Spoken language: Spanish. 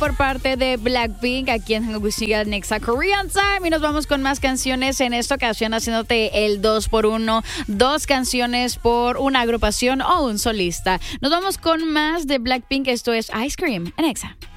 por parte de Blackpink aquí en Hangusiga Nexa Korean Time. Y nos vamos con más canciones en esta ocasión, haciéndote el 2x1. 2 canciones por una agrupación o un solista. Nos vamos con más de Blackpink. Esto es Ice Cream en Nexa.